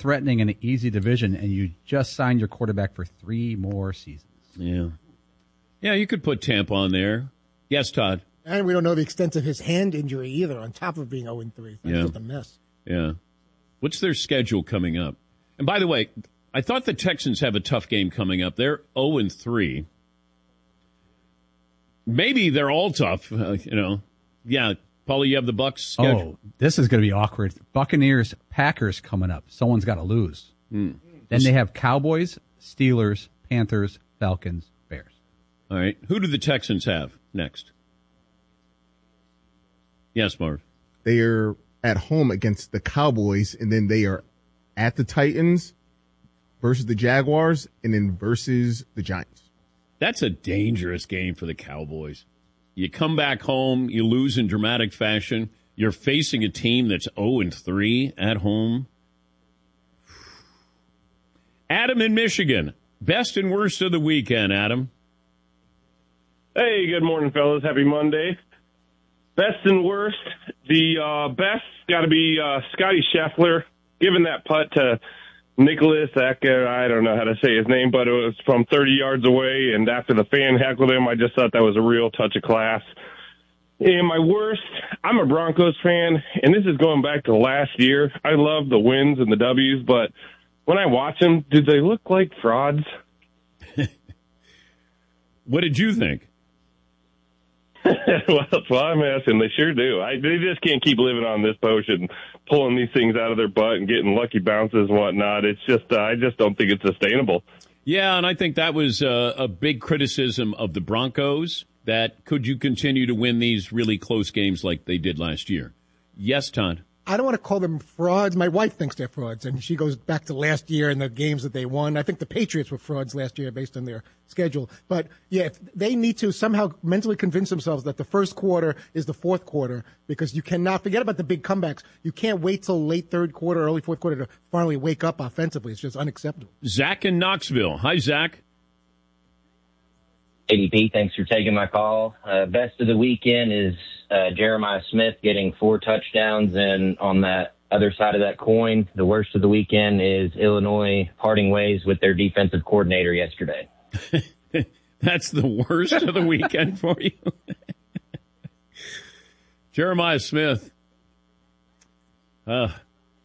non-threatening in an easy division, and you just signed your quarterback for 3 more seasons. Yeah. Yeah, you could put Tampa on there. Yes, Todd. And we don't know the extent of his hand injury either, on top of being 0-3. That's just a mess. Yeah. What's their schedule coming up? And by the way, I thought the Texans have a tough game coming up. They're 0-3. Maybe they're all tough, Yeah, Paulie, you have the Bucs schedule. Oh, this is going to be awkward. Buccaneers, Packers coming up. Someone's got to lose. Then they have Cowboys, Steelers, Panthers, Falcons, Bears. All right. Who do the Texans have next? Yes, Marv. They are at home against the Cowboys, and then they are at the Titans versus the Jaguars, and then versus the Giants. That's a dangerous game for the Cowboys. You come back home, you lose in dramatic fashion. You're facing a team that's 0-3 at home. Adam in Michigan. Best and worst of the weekend, Adam. Hey, good morning, fellas. Happy Monday. Best and worst. The best got to be Scotty Scheffler giving that putt to Nicholas Ecker. I don't know how to say his name, but it was from 30 yards away, and after the fan heckled him, I just thought that was a real touch of class. And my worst, I'm a Broncos fan, and this is going back to last year. I love the wins and the W's, but when I watch them, do they look like frauds? What did you think? Well, that's why I'm asking. They sure do. They just can't keep living on this potion, pulling these things out of their butt and getting lucky bounces and whatnot. It's just, I just don't think it's sustainable. Yeah, and I think that was a big criticism of the Broncos, that could you continue to win these really close games like they did last year? Yes, Todd. I don't want to call them frauds. My wife thinks they're frauds, and she goes back to last year and the games that they won. I think the Patriots were frauds last year based on their schedule. But, yeah, if they need to somehow mentally convince themselves that the first quarter is the fourth quarter, because you cannot forget about the big comebacks. You can't wait till late third quarter, early fourth quarter to finally wake up offensively. It's just unacceptable. Zach in Knoxville. Hi, Zach. ADP, thanks for taking my call. Best of the weekend is Jeremiah Smith getting 4 touchdowns, and on that other side of that coin, the worst of the weekend is Illinois parting ways with their defensive coordinator yesterday. That's the worst of the weekend for you? Jeremiah Smith. I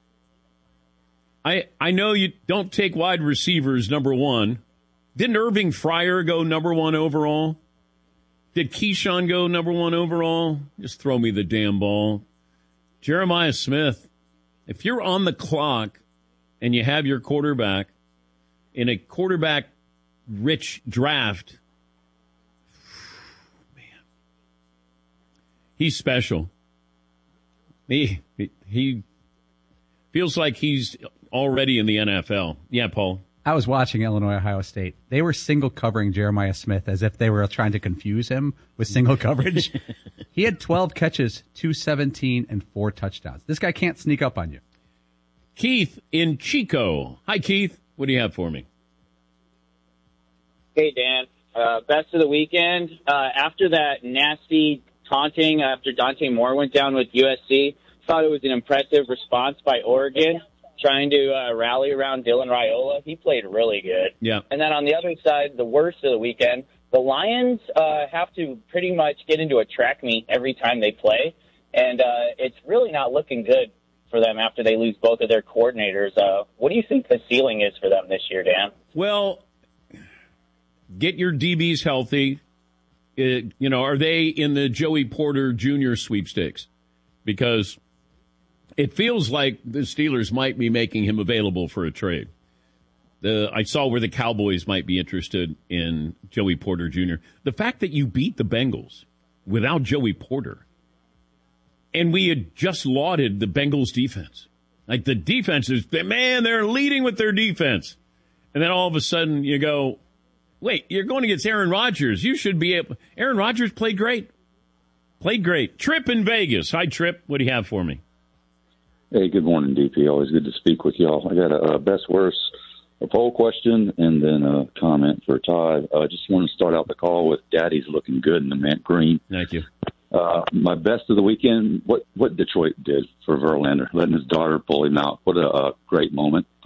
know you don't take wide receivers, number one. Didn't Irving Fryer go number 1 overall? Did Keyshawn go number 1 overall? Just throw me the damn ball. Jeremiah Smith, if you're on the clock and you have your quarterback in a quarterback-rich draft, man, he's special. He feels like he's already in the NFL. Yeah, Paul. I was watching Illinois-Ohio State. They were single covering Jeremiah Smith as if they were trying to confuse him with single coverage. He had 12 catches, 217, and 4 touchdowns. This guy can't sneak up on you. Keith in Chico. Hi, Keith. What do you have for me? Hey, Dan. Best of the weekend. After that nasty taunting after Dante Moore went down with USC, thought it was an impressive response by Oregon, trying to rally around Dylan Raiola. He played really good. Yeah. And then on the other side, the worst of the weekend, the Lions have to pretty much get into a track meet every time they play, and it's really not looking good for them after they lose both of their coordinators. What do you think the ceiling is for them this year, Dan? Well, get your DBs healthy. Are they in the Joey Porter Jr. sweepstakes? Because it feels like the Steelers might be making him available for a trade. I saw where the Cowboys might be interested in Joey Porter Jr. The fact that you beat the Bengals without Joey Porter, and we had just lauded the Bengals defense. Like, the defense is, man, they're leading with their defense. And then all of a sudden you go, wait, you're going against Aaron Rodgers. You should be able. Aaron Rodgers played great. Trip in Vegas. Hi, Trip. What do you have for me? Hey, good morning, DP. Always good to speak with y'all. I got a best, worst, a poll question, and then a comment for Todd. I just want to start out the call with Daddy's looking good in the mint green. Thank you. My best of the weekend, what Detroit did for Verlander, letting his daughter pull him out. What a great moment.